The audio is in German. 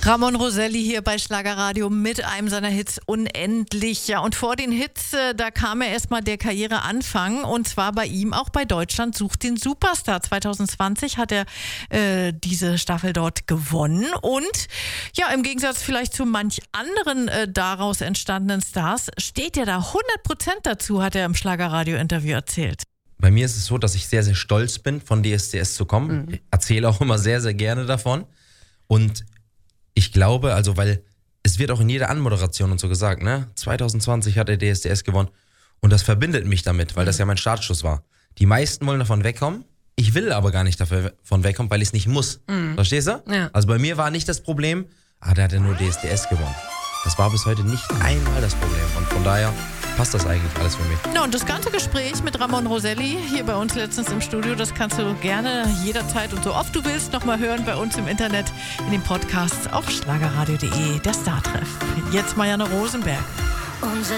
Ramon Roselli hier bei Schlagerradio mit einem seiner Hits Unendlich. Ja, und vor den Hits, da kam ja erstmal der Karriereanfang und zwar bei ihm auch bei Deutschland sucht den Superstar. 2020 hat er diese Staffel dort gewonnen und ja, im Gegensatz vielleicht zu manch anderen daraus entstandenen Stars steht er da 100% dazu, hat er im Schlagerradio-Interview erzählt. Bei mir ist es so, dass ich sehr, sehr stolz bin, von DSDS zu kommen. Ich erzähle auch immer sehr, sehr gerne davon und ich glaube, also weil es wird auch in jeder Anmoderation und so gesagt, ne? 2020 hat er DSDS gewonnen und das verbindet mich damit, weil das ja mein Startschuss war. Die meisten wollen davon wegkommen, ich will aber gar nicht davon wegkommen, weil ich es nicht muss. Verstehst du? Ja. Also bei mir war nicht das Problem, der hat ja nur DSDS gewonnen. Das war bis heute nicht einmal das Problem und von daher passt das eigentlich alles für mich. Ja, und das ganze Gespräch mit Ramon Roselli hier bei uns letztens im Studio, das kannst du gerne jederzeit und so oft du willst nochmal hören bei uns im Internet, in den Podcasts auf schlagerradio.de, der Startreff. Jetzt Marianne Rosenberg. Unser